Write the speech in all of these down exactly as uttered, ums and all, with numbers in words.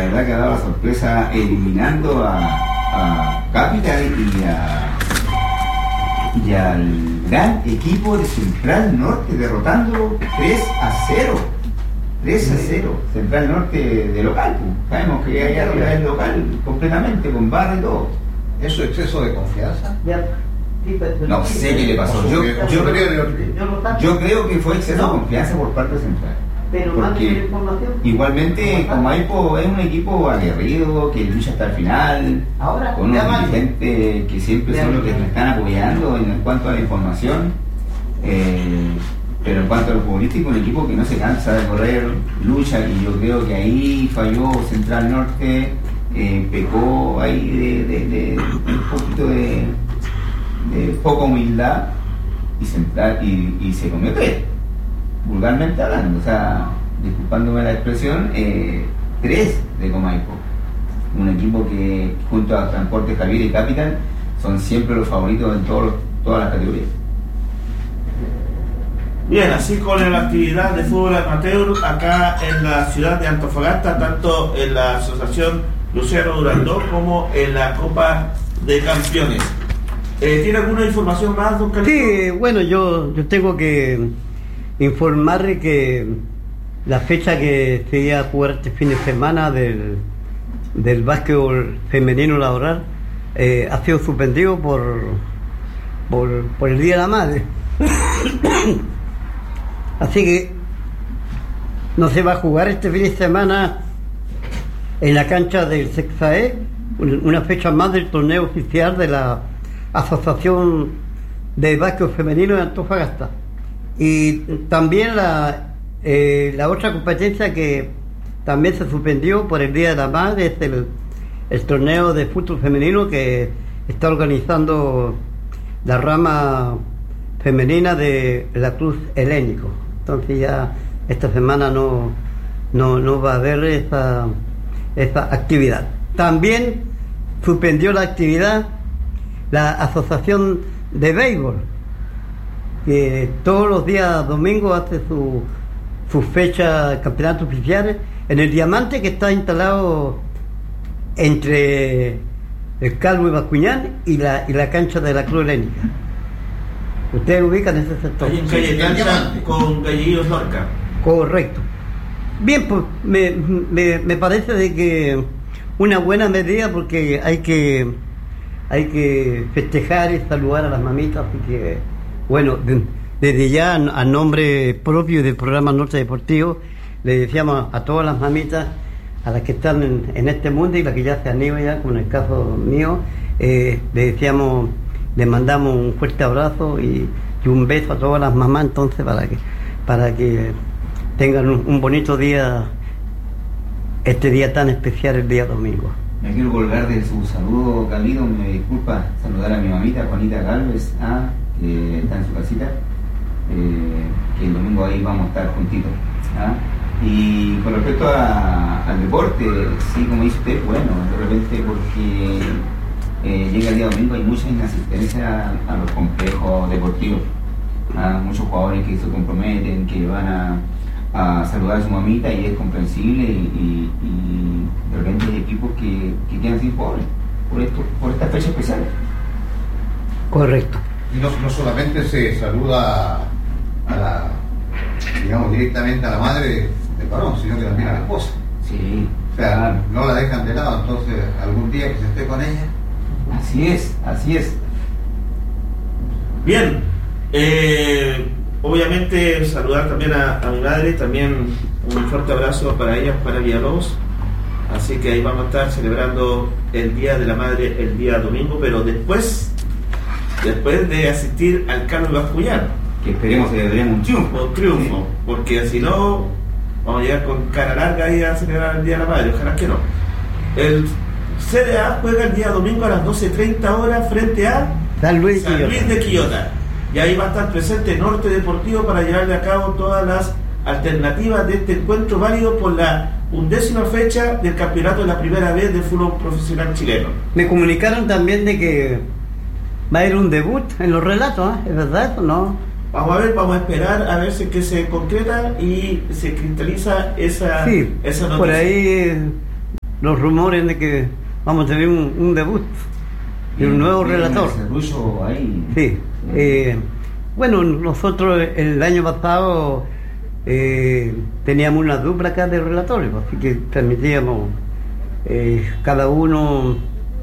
verdad que ha dado la sorpresa eliminando a, a Capital y a y al gran equipo de Central Norte, derrotándolo tres a cero. tres a cero. Central Norte de local, pues. Sabemos que ahí arriba es local completamente, con barra y todo. ¿Eso es exceso de confianza? No sé qué le pasó. Yo, yo, creo, yo creo que fue exceso de confianza por parte de Central. Pero porque igualmente Comaypo es un equipo aguerrido que lucha hasta el final, ahora, con unos dirigentes que siempre son los que me están apoyando en cuanto a la información, eh, pero en cuanto a lo futbolístico, un equipo que no se cansa de correr, lucha, y yo creo que ahí falló Central Norte, eh, pecó ahí de, de, de, de un poquito de, de poca humildad y, Central, y, y se comió tres. Vulgarmente hablando, o sea, disculpándome la expresión, eh, tres de Comaypo, un equipo que junto a Transporte Javier y Capital son siempre los favoritos en todos los, todas las categorías. Bien, así con la actividad de fútbol amateur acá en la ciudad de Antofagasta, tanto en la asociación Luciano Durandó como en la Copa de Campeones. Eh, ¿Tiene alguna información más, don Carlos? Sí, bueno, yo, yo tengo que informarle que la fecha que se iba a jugar este fin de semana del, del básquetbol femenino laboral eh, ha sido suspendido por, por, por el Día de la Madre. Así que no se va a jugar este fin de semana en la cancha del Sexae, una fecha más del torneo oficial de la Asociación de Básquetbol Femenino de Antofagasta. Y también la, eh, la otra competencia que también se suspendió por el Día de la Madre es el, el torneo de fútbol femenino que está organizando la rama femenina de la Cruz Helénico. Entonces ya esta semana no, no, no va a haber esa, esa actividad. También suspendió la actividad la Asociación de Béisbol, que todos los días domingos hace su, su fecha de campeonatos oficiales en el Diamante, que está instalado entre el Calvo y Bascuñán y la, y la cancha de la Cruz Helénica. Ustedes ubican ese sector. Ahí en calle Cancha con Gallillos Lorca. Correcto. Bien, pues me, me, me parece de que una buena medida, porque hay que hay que festejar y saludar a las mamitas, así que bueno, de, desde ya a nombre propio del programa Norte Deportivo le decíamos a todas las mamitas, a las que están en, en este mundo y las que ya se han ido ya, como en el caso mío, eh, le decíamos, le mandamos un fuerte abrazo y, y un beso a todas las mamás, entonces para que para que tengan un, un bonito día, este día tan especial, el día domingo. Me quiero colgar de su saludo, Carlito, me disculpa, saludar a mi mamita, Juanita Galvez, ah, que está en su casita, eh, que el domingo ahí vamos a estar juntitos. ¿Ah? Y con respecto a, al deporte, sí, como dice usted, bueno, de repente porque eh, llega el día domingo hay mucha inasistencia a, a los complejos deportivos, ¿ah? Muchos jugadores que se comprometen, que van a, a saludar a su mamita y es comprensible, y, y, y de repente hay equipos que, que quedan sin jugadores por, esto, por esta fecha especial. Correcto. Y no, no solamente se saluda a la, digamos, directamente a la madre del varón, sino que también a la esposa. Sí. O sea, claro, no la dejan de lado, entonces algún día que se esté con ella. Así es, así es. Bien, eh, obviamente saludar también a, a mi madre, también un fuerte abrazo para ella, para Villalobos. Así que ahí vamos a estar celebrando el Día de la Madre el día domingo, pero después, después de asistir al Carlos Bascuñán. Que esperemos que le demos un triunfo. Un triunfo, sí. Porque si no, vamos a llegar con cara larga ahí a celebrar el Día de la Madre, ojalá que no. El C D A juega el día domingo a las doce treinta horas frente a San Luis, San Luis de Quillota. Y ahí va a estar presente Norte Deportivo para llevarle a cabo todas las alternativas de este encuentro válido por la undécima fecha del campeonato de la primera vez del fútbol profesional chileno. Me comunicaron también de que va a ir un debut en los relatos, ¿eh? ¿Es verdad o no? Vamos a ver, vamos a esperar a ver si es que se concreta y se cristaliza esa, sí, esa noticia. Por ahí los rumores de que vamos a tener un, un debut de un nuevo relator. Ahí. Sí. Eh, bueno, nosotros el año pasado eh, teníamos una dupla acá de relatores, así que transmitíamos eh, cada uno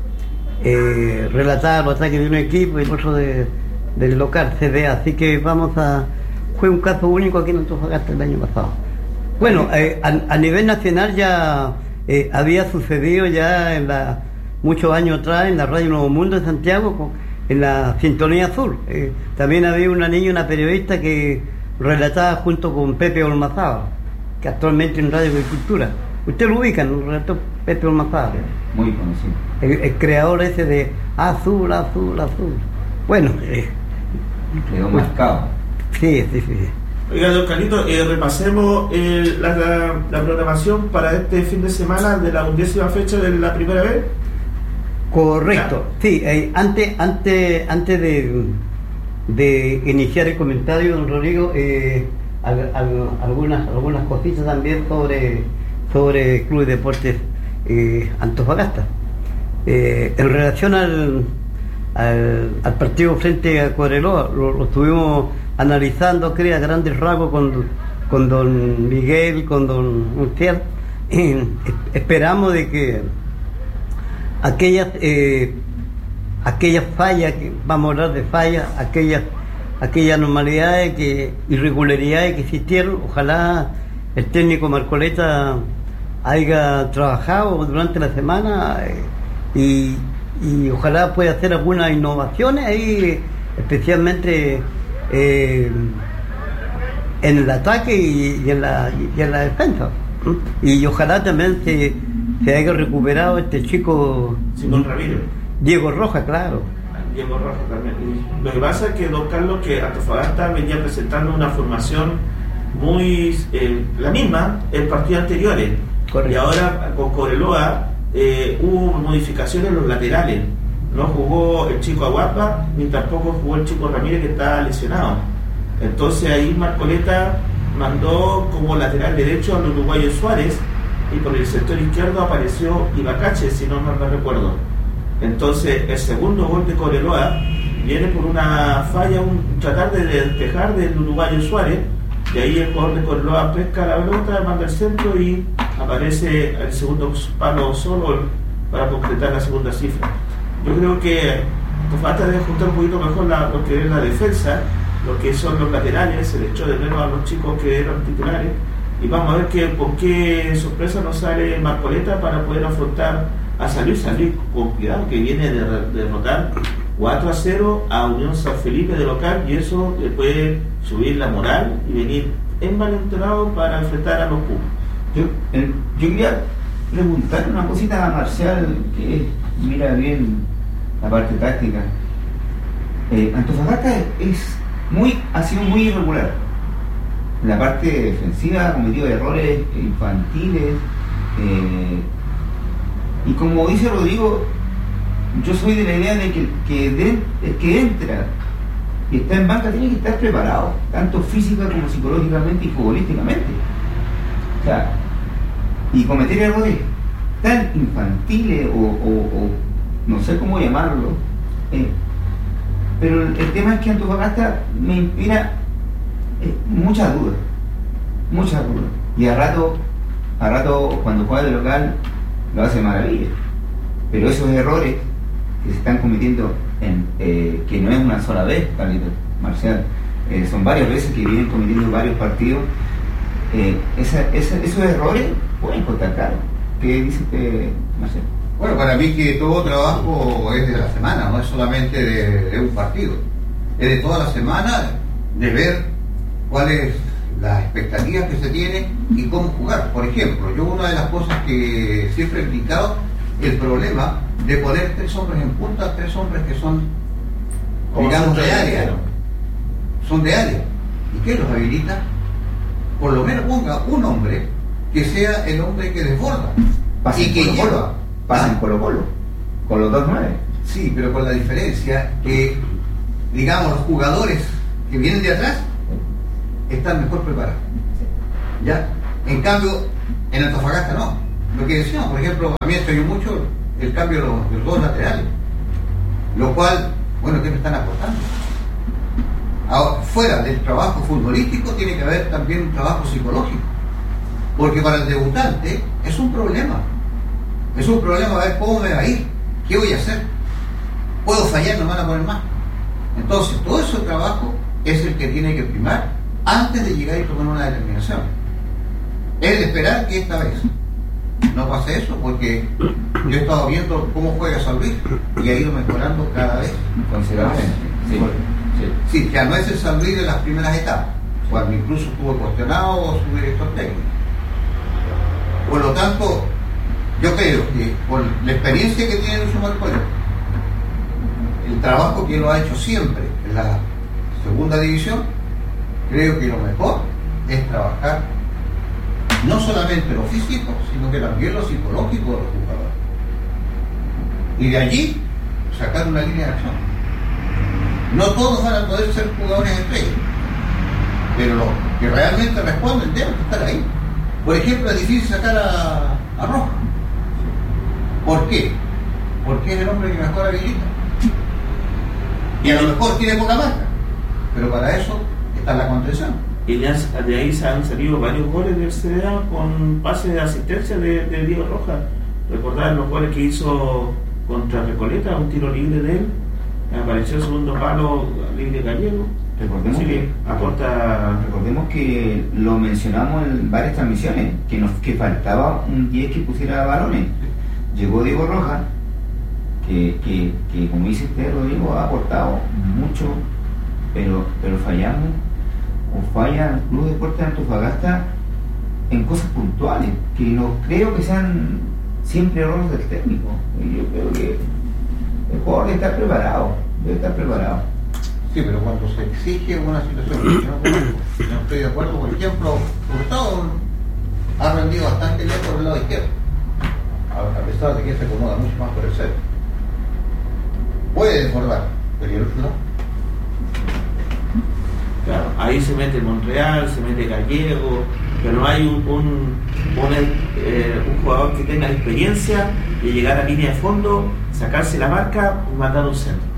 eh, relatar los ataques de un equipo y el otro de, del local C D A, así que vamos a... Fue un caso único aquí en Antofagasta el año pasado. Bueno, eh, a, a nivel nacional ya eh, había sucedido ya en la, muchos años atrás en la Radio Nuevo Mundo de Santiago, con, en la Sintonía Azul. Eh, también había una niña, una periodista que relataba junto con Pepe Olmazábal, que actualmente en Radio Agricultura. Usted lo ubica, ¿no? Relató Pepe Olmazábal. Muy conocido. El, el creador ese de Azul, Azul, Azul. Bueno, eh, quedó marcado. Sí, sí, sí. Oiga, don Carlito, eh, repasemos eh, la, la, la programación para este fin de semana de la undécima fecha de la primera vez. Correcto, ya. Sí, eh, antes, antes, antes de, de iniciar el comentario, don Rodrigo, eh, al, al, algunas, algunas cositas también sobre, sobre Club de Deportes eh, Antofagasta. Eh, en relación al, al, al partido frente a Cobreloa, lo, lo estuvimos analizando, creo, a grandes rasgos con, con don Miguel, con don Montiel. Eh, esperamos de que aquellas eh, aquellas fallas, que vamos a hablar de fallas, aquellas aquellas anormalidades, que irregularidades que existieron, ojalá el técnico Marcoleta haya trabajado durante la semana eh, y, y ojalá pueda hacer algunas innovaciones ahí, especialmente Eh, en el ataque y, y, en la, y en la defensa, y ojalá también se, se haya recuperado este chico Simón Ramírez, Diego Rojas, claro. Diego Rojas también. Y lo que pasa es que don Carlos, que Antofagasta venía presentando una formación muy eh, la misma en partidos anteriores. Correcto. Y ahora con Cobreloa eh, hubo modificaciones en los laterales. No jugó el chico Aguapa, ni tampoco jugó el chico Ramírez, que estaba lesionado. Entonces ahí Marcoleta mandó como lateral derecho al uruguayo Suárez, y por el sector izquierdo apareció Ibacache, si no mal no recuerdo. Entonces el segundo gol de Cobreloa viene por una falla, un tratar de despejar del uruguayo Suárez, y ahí el jugador de Cobreloa pesca la pelota, manda al centro y aparece el segundo palo solo para completar la segunda cifra. Yo creo que falta de juntar un poquito mejor la, lo que es la defensa, lo que son los laterales, se le echó de menos a los chicos que eran titulares, y vamos a ver que, con qué sorpresa nos sale Marcoleta para poder afrontar a San Luis. San Luis con cuidado, que viene de, de derrotar cuatro a cero a Unión San Felipe de local, y eso le puede subir la moral y venir envalentonado para enfrentar a los Pumas. Yo, eh, yo quería preguntar una cosita a Marcial, que mira bien la parte táctica. eh, Antofagasta es muy, ha sido muy irregular en la parte defensiva, ha cometido errores infantiles, eh, y como dice Rodrigo, yo soy de la idea de que que, de, que entra y está en banca tiene que estar preparado, tanto física como psicológicamente y futbolísticamente. O sea, y cometer errores tan infantiles o, o, o no sé cómo llamarlo, eh, pero el, el tema es que Antofagasta me inspira eh, muchas dudas, muchas dudas, y a rato, a rato cuando juega de local lo hace maravilla, pero esos errores que se están cometiendo en, eh, que no es una sola vez, Carlito, Marcial, eh, son varias veces que vienen cometiendo varios partidos, eh, esa, esa, esos errores pueden costar caro. ¿Qué dice usted, Marcelo? Bueno, para mí que todo trabajo es de la semana, no es solamente de, de un partido, es de toda la semana, de ver cuáles las expectativas que se tienen y cómo jugar. Por ejemplo, yo una de las cosas que siempre he explicado, el problema de poner tres hombres en punta, tres hombres que son, digamos, de área, son de área. ¿Y qué los habilita? Por lo menos ponga un hombre que sea el hombre que desborda. Pasa y que Colo -Colo. lleva. Pasa en Colo Colo, con los dos nueve. Sí, pero con la diferencia que, digamos, los jugadores que vienen de atrás están mejor preparados. ¿Ya? En cambio, en Antofagasta no. lo que decíamos, por ejemplo, a mí me extrañó mucho el cambio de los, de los dos laterales, lo cual, bueno, ¿qué me están aportando? Ahora, fuera del trabajo futbolístico tiene que haber también un trabajo psicológico, porque para el debutante es un problema, es un problema ver cómo me va a ir, qué voy a hacer, puedo fallar, no me van a poner más. Entonces, todo ese trabajo es el que tiene que primar antes de llegar y tomar una determinación. Es de esperar que esta vez no pase eso, porque yo he estado viendo cómo juega San Luis y ha ido mejorando cada vez considerablemente. Sí, sí. sí, ya no es el San Luis de las primeras etapas, cuando incluso estuvo cuestionado su director técnico. Por lo tanto, yo creo que con la experiencia que tiene Lucho Marcoleta, el trabajo que lo ha hecho siempre en la segunda división, creo que lo mejor es trabajar no solamente lo físico, sino que también lo psicológico de los jugadores. Y de allí sacar una línea de acción. No todos van a poder ser jugadores estrellas, pero los que realmente responden deben estar ahí. Por ejemplo, es difícil sacar a, a Roja. ¿Por qué? Porque es el hombre que mejor habilita. Y a lo mejor tiene poca marca, pero para eso está la contención. Y de ahí se han salido varios goles del C D A con pases de asistencia de, de Diego Rojas. Recordar los goles que hizo contra Recoleta, un tiro libre de él, apareció el segundo palo libre Gallego. Recordemos, que, que aporta... recordemos que lo mencionamos en varias transmisiones, que nos que faltaba un diez que pusiera balones. Llegó Diego Rojas, que, que, que como dice usted, Rodrigo, ha aportado mucho, pero, pero fallamos, o falla el Club Deportes de Antofagasta en cosas puntuales, que no creo que sean siempre errores del técnico. Y yo creo que el jugador debe estar preparado, debe estar preparado. Sí, pero cuando se exige una situación que yo no conozco, no estoy de acuerdo, por ejemplo, Hurtado ha rendido bastante bien por el lado izquierdo, a pesar de que se acomoda mucho más por el centro. Puede desbordar, pero ¿y el otro lado? Claro, ahí se mete Monreal, se mete Gallego, pero no hay un, un, un, eh, un jugador que tenga la experiencia de llegar a línea de fondo, sacarse la marca y mandar un centro,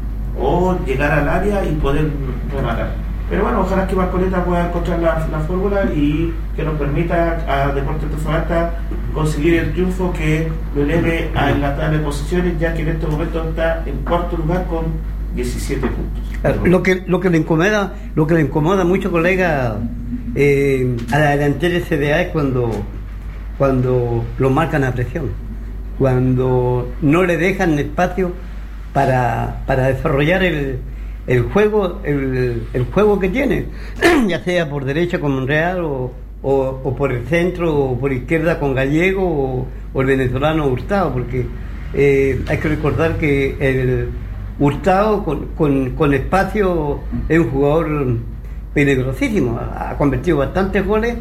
o llegar al área y poder rematar. Pero bueno, ojalá que Marcoleta pueda encontrar la, la fórmula y que nos permita a Deportes Antofagasta conseguir el triunfo que lo eleve a la tabla de posiciones, ya que en este momento está en cuarto lugar con diecisiete puntos. Lo que, lo que le incomoda, lo que le incomoda mucho, colega, eh, a la delantera de C D A es cuando, cuando lo marcan a presión, cuando no le dejan espacio para, para desarrollar el, el juego, el, el juego que tiene, ya sea por derecha con Monreal o, o, o por el centro o por izquierda con Gallego o, o el venezolano Hurtado, porque eh, hay que recordar que el Hurtado con, con, con espacio es un jugador peligrosísimo, ha, ha convertido bastantes goles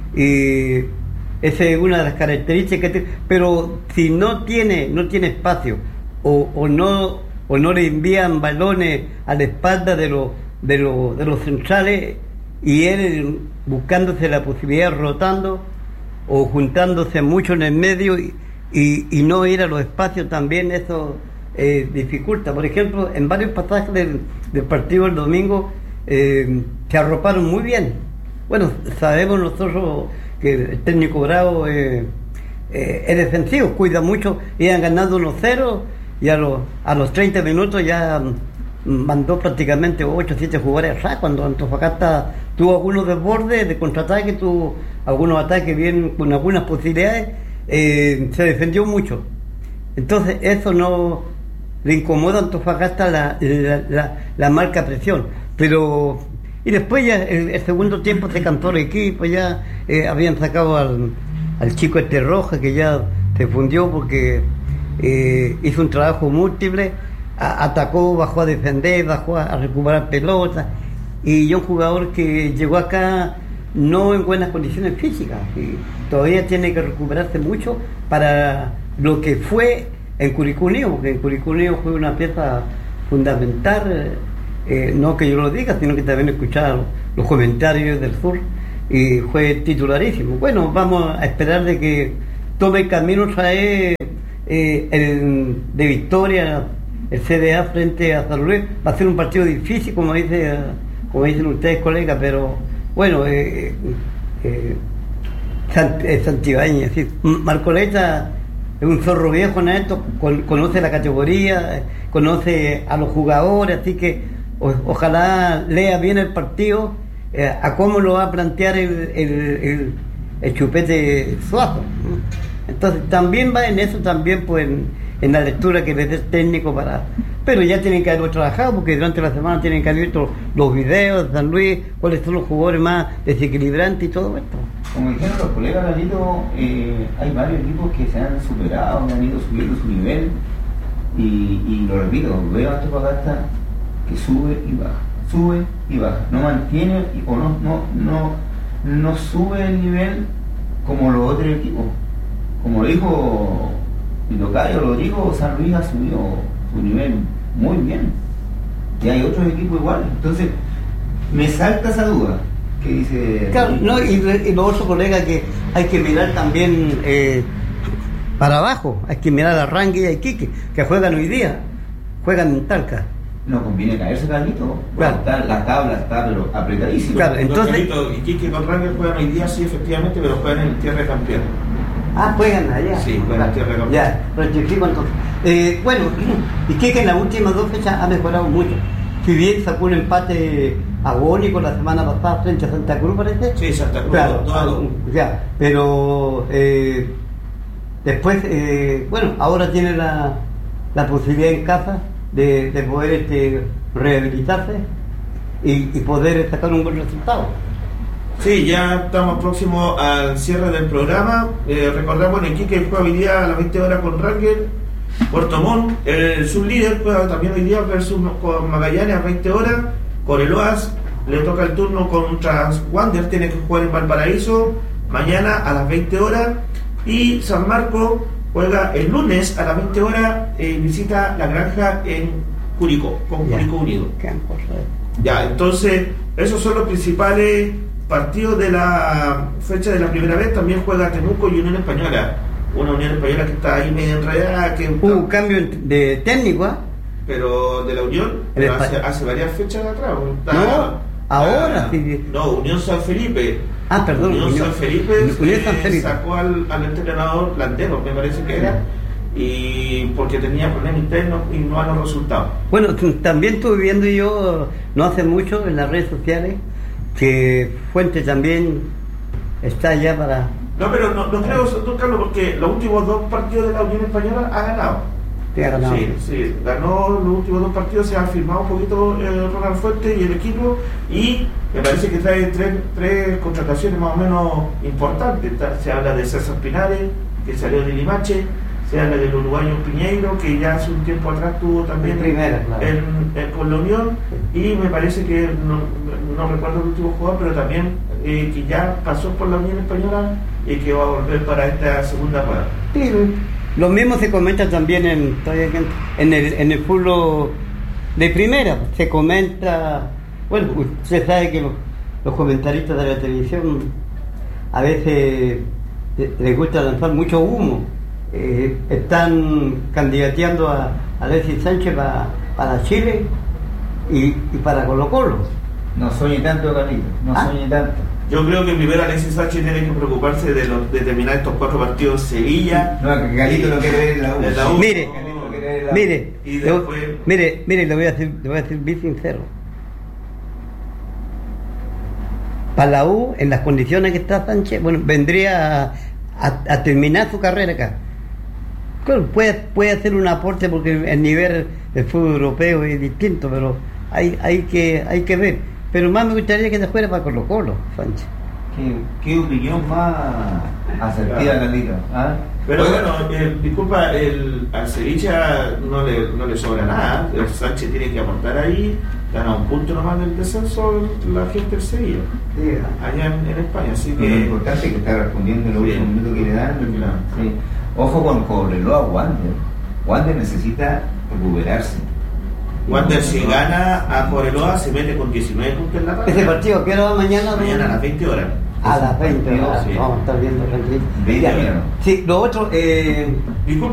y esa es una de las características que tiene, pero si no tiene, no tiene espacio o, o no o no le envían balones a la espalda de los de los de los centrales y él buscándose la posibilidad rotando o juntándose mucho en el medio y, y, y no ir a los espacios, también eso eh, dificulta. Por ejemplo, en varios pasajes del, del partido del domingo eh, se arroparon muy bien. Bueno, sabemos nosotros que el técnico Bravo eh, eh, es defensivo, cuida mucho, iban ganando uno cero y a los, a los treinta minutos ya mandó prácticamente ocho o siete jugadores atrás, cuando Antofagasta tuvo algunos desbordes de contraataque, tuvo algunos ataques bien con algunas posibilidades, eh, se defendió mucho. Entonces eso no le incomoda a Antofagasta la, la, la, la marca presión, pero y después ya el, el segundo tiempo se cantó el equipo, ya eh, habían sacado al, al chico este Roja, que ya se fundió porque Eh, hizo un trabajo múltiple, a, atacó, bajó a defender, bajó a, a recuperar pelotas, y yo un jugador que llegó acá no en buenas condiciones físicas y todavía tiene que recuperarse mucho para lo que fue en Curicó Unido, porque en Curicó Unido fue una pieza fundamental, eh, no que yo lo diga, sino que también escuchar los comentarios del sur, y fue titularísimo. Bueno, vamos a esperar de que toma el camino otra vez eh, el, de victoria, el C D A frente a San Luis. Va a ser un partido difícil, como dice, como dicen ustedes, colegas, pero bueno, eh, eh, Sant, eh, Santibáñez, ¿sí? Marcoleta es un zorro viejo en esto, con, conoce la categoría, conoce a los jugadores, así que o, ojalá lea bien el partido, eh, a cómo lo va a plantear el, el, el, el Chupete Suazo. Entonces también va en eso, también pues en, en la lectura que les dé el técnico para... Pero ya tienen que haberlo trabajado, porque durante la semana tienen que haber visto los videos de San Luis, cuáles son los jugadores más desequilibrantes y todo esto. Como dijeron los colegas, Galito, eh, hay varios equipos que se han superado, que han ido subiendo su nivel, y, y lo repito, veo a Antofagasta que sube y baja, sube y baja, no mantiene o no, no, no, no sube el nivel como los otros equipos. Como lo dijo el tocayo Rodrigo, San Luis ha subido su nivel muy bien, y hay otros equipos iguales. Entonces me salta esa duda que dice, claro, no, y, y lo otro, colega, que hay que mirar también eh, para abajo, hay que mirar a Rangui y a Iquique, que juegan hoy día, juegan en Talca. No conviene caerse, Carlito. Claro. Está, la tabla está pero apretadísima. Claro, entonces... Iquique con Rangel juegan hoy día, sí, efectivamente, pero juegan en tierra de campeón. Ah, juegan allá. Sí, juegan en tierra de campeón. Ya, rectifico entonces. Eh, bueno, Iquique en las últimas dos fechas ha mejorado mucho. Si bien sacó un empate agónico la semana pasada frente a Santa Cruz, parece. Sí, Santa Cruz, claro, dos a dos. Ya, pero eh, después, eh, bueno, ahora tiene la, la posibilidad en casa de, de poder este, rehabilitarse y, y poder sacar un buen resultado. Sí, ya estamos próximos al cierre del programa. Eh, recordamos en Iquique juega hoy día a las veinte horas con Rangel. Puerto Montt, el sublíder, juega también hoy día versus con Magallanes a veinte horas. Coreloas le toca el turno contra Wander, tiene que jugar en Valparaíso mañana a las veinte horas. Y San Marcos juega el lunes a las veinte horas, eh, visita la granja en Curicó, con Ya. Curicó Unido. Ya, entonces, esos son los principales partidos de la fecha de la primera vez. También juega Temuco y Unión Española. Una Unión Española que está ahí medio enredada, que Hubo un cambio de técnico, ¿eh? pero de la Unión, El pero Espa- hace, hace varias fechas atrás. Está- No, ahora ah, sí. No, Unión San Felipe. Ah, perdón, Unión, Unión- San Felipe, Unión San eh, Felipe. sacó al, al entrenador Landero, me parece que era, y porque tenía problemas internos y no han los resultados. Bueno, t- también estuve viendo yo no hace mucho en las redes sociales que Fuente también está ya para... No, pero no, no creo, don Carlos, porque los últimos dos partidos de la Unión Española ha ganado. que ha ganado. Sí, sí, ganó los últimos dos partidos, se ha firmado un poquito eh, Ronald Fuentes y el equipo, y me parece que trae tres, tres contrataciones más o menos importantes. Se habla de César Pinares, que salió de Limache, se habla del uruguayo Piñeiro, que ya hace un tiempo atrás tuvo también En primera, claro. en, en- con la Unión, y me parece que, no, no recuerdo el último jugador, pero también eh, que ya pasó por la Unión Española y que va a volver para esta segunda rueda. Sí, lo mismo se comenta también en, todavía que en- en el, en el fútbol de primera. Se comenta, bueno, usted sabe que los, los comentaristas de la televisión a veces eh, les gusta lanzar mucho humo. Eh, están candidateando a Alexis Sánchez para, para Chile y, y para Colo Colo. No sueñe tanto, Carlito, no Ah. sueñe tanto. Yo creo que primero Alexis Sánchez tiene que preocuparse de, los, de terminar estos cuatro partidos en Sevilla. No, que Galito no quiere ver en la U. En la U. Mire, Galito no quiere ver en la U. Mire, Y le- después- mire, mire, le voy a decir, le voy a decir bien sincero. Para la U, en las condiciones que está Sánchez, bueno, vendría a, a- a terminar su carrera acá. Claro, puede, puede hacer un aporte porque el nivel del fútbol europeo es distinto, pero hay, hay que, hay que ver. Pero más me gustaría que se fuera para Colo Colo, Sánchez. ¿Qué, qué opinión más asertiva, Carlito? ¿Ah? Pero Oiga, bueno, el- disculpa, el, al Sevilla no le, no le sobra nada. El Sánchez tiene que aportar ahí, gana un punto nomás del descenso la gente del Sevilla, allá en, en España. Así lo que importante es que está respondiendo en los últimos Bien. minutos que le dan. Claro. Sí. Ojo con Cobreloa Wander. Wander necesita recuperarse. Wander, si gana a Coreloa, se mete con diecinueve puntos en la tabla. Ese partido, ¿qué hora va mañana? Mañana a las veinte horas. A las veinte horas, sí. vamos a estar viendo tranquilo. veinte horas. Sí, lo otro, eh, Disculpe.